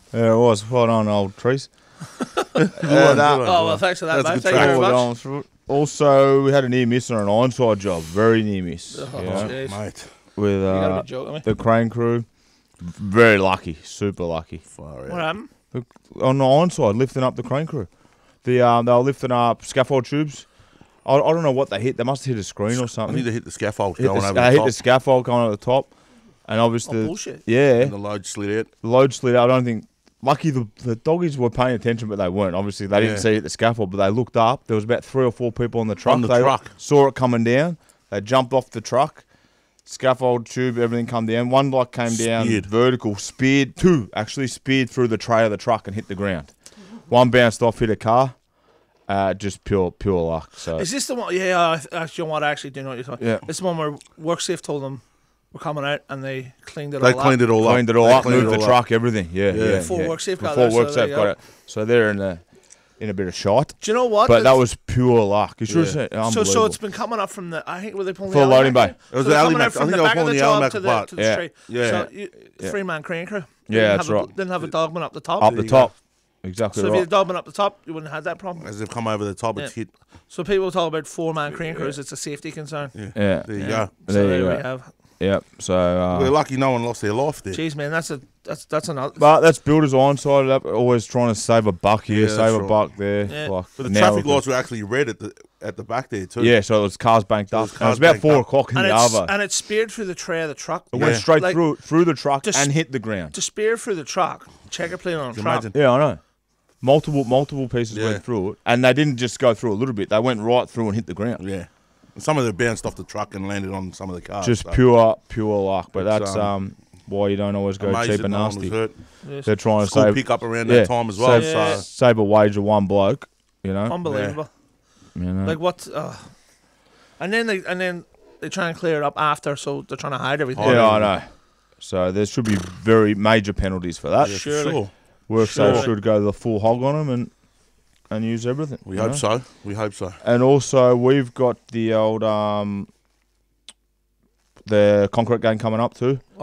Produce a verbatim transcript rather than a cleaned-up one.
Yeah, it was. Well on old trees. Good And, one, uh, good one. Oh, well, thanks for that, That's a mate. good Thank you very Forward much. on through it. Also, we had a near miss on an Ironside job. Very near miss. Oh, you know, jeez. Mate, with You gotta uh, be joking me. the crane crew. Very lucky. Super lucky. far What out. happened? On the Ironside, lifting up the crane crew. The um, They were lifting up scaffold tubes. I, I don't know what they hit. They must have hit a screen or I something. need to hit the scaffold hit going the, over uh, the hit top. the scaffold going over the top. And obviously, Oh, bullshit. yeah, and the load slid out. the load slid out. I don't think. Lucky the, the doggies were paying attention, but they weren't. Obviously, they didn't Yeah. see it at the scaffold, but they looked up. There was about three or four people on the truck. On the they truck. saw it coming down. They jumped off the truck. Scaffold, tube, everything come down. One like came down Speared. vertical, speared. Two actually speared through the tray of the truck and hit the ground. One bounced off, hit a car. Uh, just pure pure luck. So Is this the one? Yeah, I actually, you know what? I actually do know what you're talking Yeah. about. This is the one where WorkSafe told them we're coming out and they cleaned it They all cleaned up. it all up. cleaned it all They up, cleaned moved it the all truck, everything. Yeah, Yeah. yeah. Before yeah. WorkSafe got Before there, so WorkSafe there you got go. it. So they're in a in a bit of shite. Do you know what? But that It's- was pure luck. You should have Yeah. seen. so. Unbelievable. So it's been coming up from the. I think were they pulling For the the loading Alimac? bay. It was So the they're coming Alimac. out from I think the they were back of pulling the the job Alimac to the, apart. to the Yeah. street. Yeah. So you, Yeah. three man crane crew. They Yeah, didn't that's have a, right. Didn't have a dogman up the top. Up the you top. Exactly So if you right. had a dogman up the top, you wouldn't have had that problem. As they've come over the top, it's Yeah. hit. So people talk about four man crane crews. It's a safety concern. Yeah. Yeah. There you Yeah. go. So There there, you we go. have. Yep. So, uh, We're lucky no one lost their life there. Jeez, man, that's a that's that's another. but that's builders Ironside up, always trying to save a buck here, Yeah, save that's a right. buck there. Yeah. Like, But the now traffic we're- lights were actually red at the at the back there too. Yeah, so it was cars banked So it up. was And it cars was about banked four up. o'clock in and the it's Arvo. and it speared through the tray of the truck. It went Yeah. straight Like- through through the truck Just- and hit the ground. To spear through the truck, checker plate on a Can you truck. imagine? Yeah, I know. Multiple multiple pieces Yeah. went through it, and they didn't just go through a little bit. They went right through and hit the ground. Yeah. And some of them bounced off the truck and landed on some of the cars. Just so pure pure luck. But It's, that's um, um why you don't always go amazed cheap that and no one was nasty. hurt. Yes. They're trying to School save pick up around yeah, that time as well. save, Yeah. So save a wage of one bloke. You know. Unbelievable. You know? Like what? Uh, and then they and then they try and clear it up after, so they're trying to hide everything. Oh, yeah, I yeah. know. So there should be very major penalties for that. yeah, for surely. sure. WorkSafe Surely. should go the full hog on them and and use everything. We you hope know? so. We hope so. And also, we've got the old um, the concrete game coming up too.